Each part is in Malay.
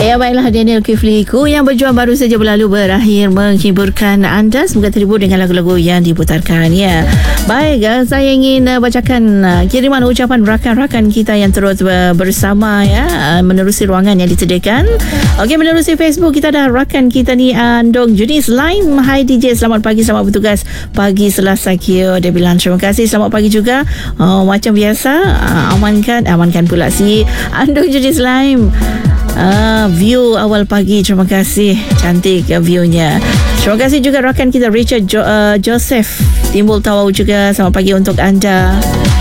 Ya baiklah, Daniel Kifliku yang berjuang baru saja berlalu berakhir menghiburkan anda. Semoga terhibur dengan lagu-lagu yang diputarkan ya. Baik, saya ingin bacakan kiriman ucapan rakan-rakan kita yang terus bersama ya, menerusi ruangan yang disediakan. Okey, menerusi Facebook kita ada rakan kita ni Andong Junis Lain. Hai DJ, selamat pagi, selamat bertugas pagi Selasa Kio. Dia bilang terima kasih, selamat pagi juga. Macam biasa, amankan pula si Andong Junis Lain. View awal pagi, terima kasih, cantik view-nya. Terima kasih juga rakan kita Richard Joseph Timbul Tawau juga, selamat pagi untuk anda.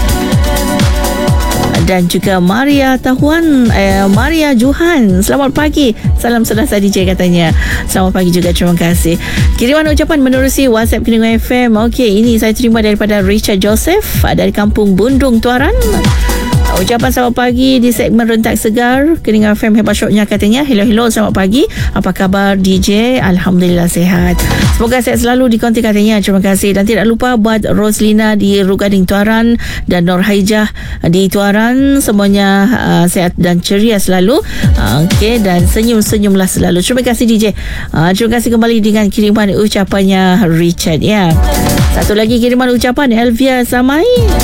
Dan juga Maria Juhan, selamat pagi, salam Selasa DJ katanya. Selamat pagi juga, terima kasih. Kiriman ucapan menerusi WhatsApp Keningau FM. Okey, ini saya terima daripada Richard Joseph dari Kampung Bundung, Tuaran. Ucapan selamat pagi di segmen Rentak Segar Keningau FM hebat syoknya katanya. Hello, selamat pagi, apa khabar DJ? Alhamdulillah sehat, semoga sehat selalu di konti katanya. Terima kasih. Dan tidak lupa buat Roslina di Rugading Tuaran dan Nur Haijah di Tuaran, semuanya sehat dan ceria selalu. Okey, dan senyum-senyumlah selalu. Terima kasih DJ. Terima kasih kembali dengan kiriman ucapannya Richard ya. Satu lagi kiriman ucapan Elvia Samai.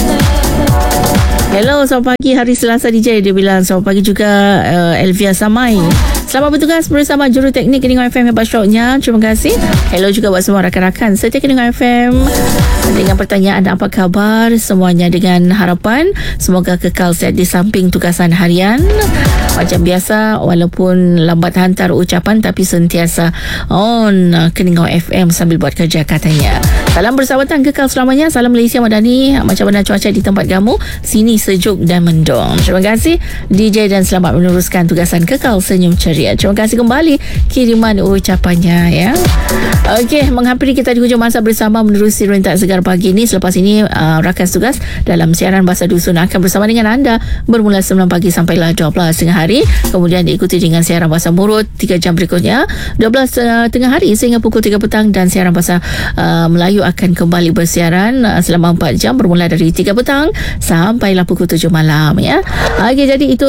Hello, selamat pagi hari Selasa DJ. Dia bilang selamat pagi juga Elvia Samai. Selamat bertugas bersama juru teknik Keningau FM hebat syoknya. Terima kasih. Hello juga buat semua rakan-rakan setia Keningau FM. Dengan pertanyaan apa khabar semuanya, dengan harapan semoga kekal sehat di samping tugasan harian. Macam biasa, walaupun lambat hantar ucapan tapi sentiasa on Keningau FM sambil buat kerja katanya. Salam bersahabatan kekal selamanya. Salam Malaysia Madani. Macam mana cuaca di tempat kamu? Sini sejuk dan mendung. Terima kasih DJ dan selamat meneruskan tugasan kekal senyum ceria. Terima kasih kembali kiriman ucapannya ya. Okey, menghampiri kita di hujung masa bersama menerusi Rentak Segar pagi ini. Selepas ini rakan tugas dalam siaran Bahasa Dusun akan bersama dengan anda bermula 9 pagi sampailah 12 tengah hari. Kemudian diikuti dengan siaran Bahasa Murut 3 jam berikutnya 12 tengah hari sehingga pukul 3 petang. Dan siaran Bahasa Melayu akan kembali bersiaran selama 4 jam bermula dari 3 petang sampailah pukul 7 malam ya. Okey, jadi itu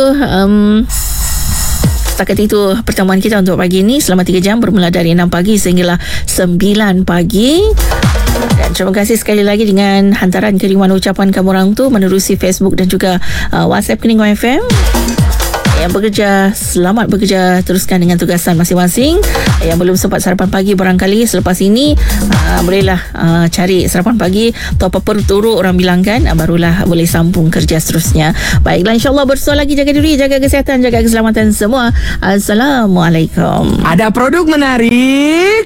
setakat itu pertemuan kita untuk pagi ini selama 3 jam bermula dari 6 pagi sehinggalah 9 pagi. Dan terima kasih sekali lagi dengan hantaran kiriman ucapan kamu orang tu menerusi Facebook dan juga WhatsApp Keningau FM. Yang bekerja, selamat bekerja teruskan dengan tugasan masing-masing. Yang belum sempat sarapan pagi barangkali selepas ini bolehlah cari sarapan pagi atau apa perturut orang bilang kan, barulah boleh sambung kerja seterusnya. Baiklah, insyaAllah bersuara lagi. Jaga diri, jaga kesihatan, jaga keselamatan semua. Assalamualaikum. Ada produk menarik